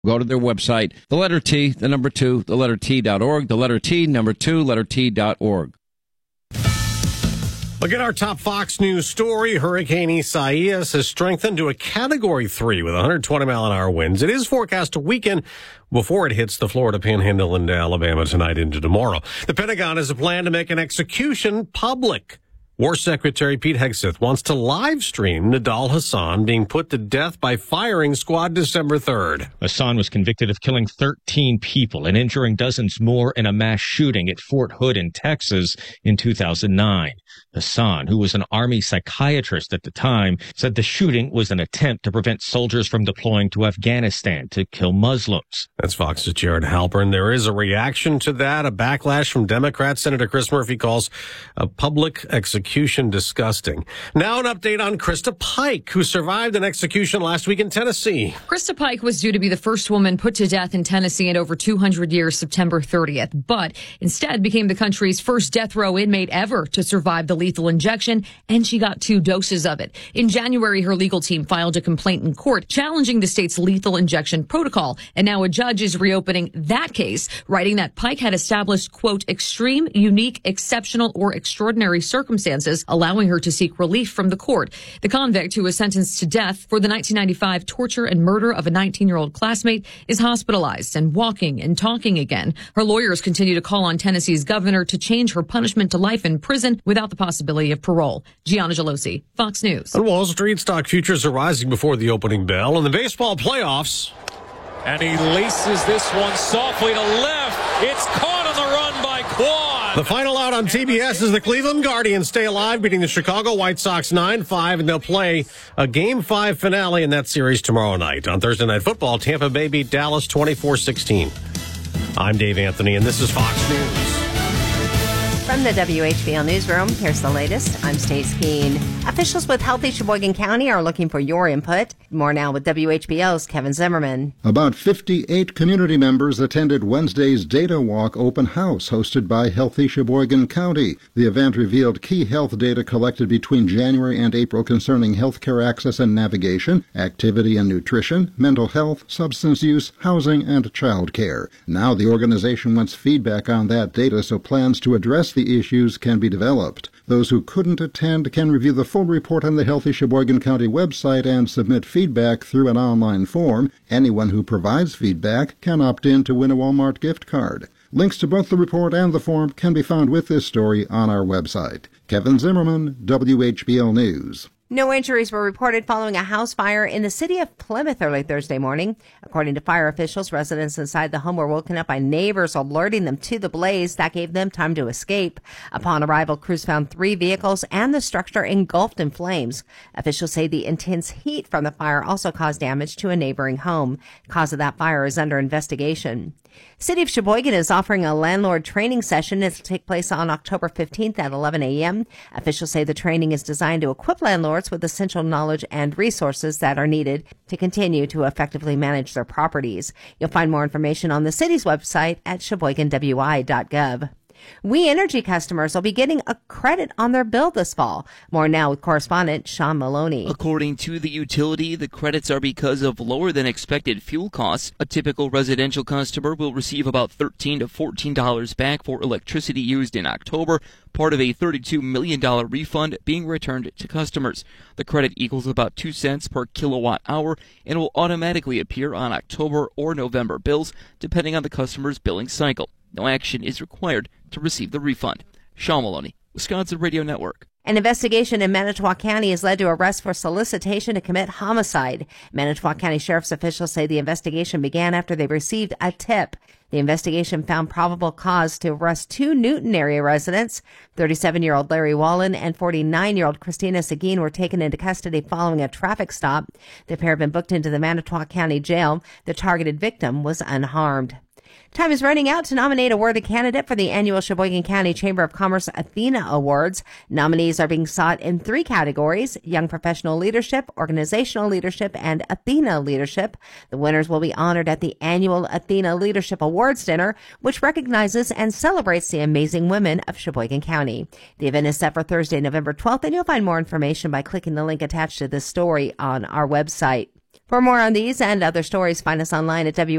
Go to their website, the letter T, the number 2, the letter T.org, the letter T, number 2, letter T.org. Look at our top Fox News story. Hurricane Isaias has strengthened to a Category 3 with 120-mile-an-hour winds. It is forecast to weaken before it hits the Florida Panhandle into Alabama tonight into tomorrow. The Pentagon has a plan to make an execution public. War Secretary Pete Hegseth wants to live stream Nidal Hasan being put to death by firing squad December 3rd. Hasan was convicted of killing 13 people and injuring dozens more in a mass shooting at Fort Hood in Texas in 2009. Hasan, who was an Army psychiatrist at the time, said the shooting was an attempt to prevent soldiers from deploying to Afghanistan to kill Muslims. That's Fox's Jared Halpern. There is a reaction to that, a backlash from Democrats. Senator Chris Murphy calls a public execution disgusting. Now an update on Krista Pike, who survived an execution last week in Tennessee. Krista Pike was due to be the first woman put to death in Tennessee in over 200 years, September 30th, but instead became the country's first death row inmate ever to survive the lethal injection, and she got 2 doses of it. In January, her legal team filed a complaint in court challenging the state's lethal injection protocol, and now a judge is reopening that case, writing that Pike had established, quote, extreme, unique, exceptional, or extraordinary circumstances, allowing her to seek relief from the court. The convict, who was sentenced to death for the 1995 torture and murder of a 19-year-old classmate, is hospitalized and walking and talking again. Her lawyers continue to call on Tennessee's governor to change her punishment to life in prison without the possibility of parole. Gianna Gelosi, Fox News. On Wall Street, stock futures are rising before the opening bell. In the baseball playoffs, and he laces this one softly to left. It's caught on the run by Quad. The final out on TBS is the Cleveland Guardians stay alive, beating the Chicago White Sox 9-5, and they'll play a Game 5 finale in that series tomorrow night. On Thursday Night Football, Tampa Bay beat Dallas 24-16. I'm Dave Anthony, and this is Fox News. From the WHBL Newsroom, here's the latest. I'm Stace Keene. Officials with Healthy Sheboygan County are looking for your input. More now with WHBL's Kevin Zimmerman. About 58 community members attended Wednesday's Data Walk open house hosted by Healthy Sheboygan County. The event revealed key health data collected between January and April concerning healthcare access and navigation, activity and nutrition, mental health, substance use, housing, and child care. Now the organization wants feedback on that data so plans to address the issues can be developed. Those who couldn't attend can review the full report on the Healthy Sheboygan County website and submit feedback through an online form. Anyone who provides feedback can opt in to win a Walmart gift card. Links to both the report and the form can be found with this story on our website. Kevin Zimmerman, WHBL News. No injuries were reported following a house fire in the city of Plymouth early Thursday morning. According to fire officials, residents inside the home were woken up by neighbors alerting them to the blaze. That gave them time to escape. Upon arrival, crews found 3 vehicles and the structure engulfed in flames. Officials say the intense heat from the fire also caused damage to a neighboring home. Cause of that fire is under investigation. City of Sheboygan is offering a landlord training session. It will take place on October 15th at 11 a.m. Officials say the training is designed to equip landlords with essential knowledge and resources that are needed to continue to effectively manage their properties. You'll find more information on the city's website at sheboyganwi.gov. We Energy customers will be getting a credit on their bill this fall. More now with correspondent Sean Maloney. According to the utility, the credits are because of lower than expected fuel costs. A typical residential customer will receive about $13 to $14 back for electricity used in October, part of a $32 million refund being returned to customers. The credit equals about 2 cents per kilowatt hour and will automatically appear on October or November bills, depending on the customer's billing cycle. No action is required to receive the refund. Sean Maloney, Wisconsin Radio Network. An investigation in Manitowoc County has led to arrest for solicitation to commit homicide. Manitowoc County Sheriff's officials say the investigation began after they received a tip. The investigation found probable cause to arrest 2 Newton area residents. 37-year-old Larry Wallen and 49-year-old Christina Seguin were taken into custody following a traffic stop. The pair have been booked into the Manitowoc County Jail. The targeted victim was unharmed. Time is running out to nominate a worthy candidate for the annual Sheboygan County Chamber of Commerce Athena Awards. Nominees are being sought in 3 categories: Young Professional Leadership, Organizational Leadership, and Athena Leadership. The winners will be honored at the annual Athena Leadership Awards dinner, which recognizes and celebrates the amazing women of Sheboygan County. The event is set for Thursday, November 12th, and you'll find more information by clicking the link attached to this story on our website. For more on these and other stories, find us online at